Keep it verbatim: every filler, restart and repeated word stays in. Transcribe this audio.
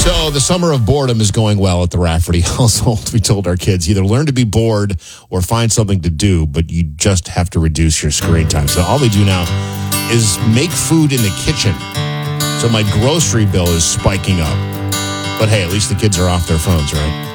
So the summer of boredom is going well at the Rafferty household. We told our kids either learn to be bored or find something to do, but you just have to reduce your screen time. So all they do now is make food in the kitchen. So my grocery bill is spiking up. But hey, at least the kids are off their phones, right?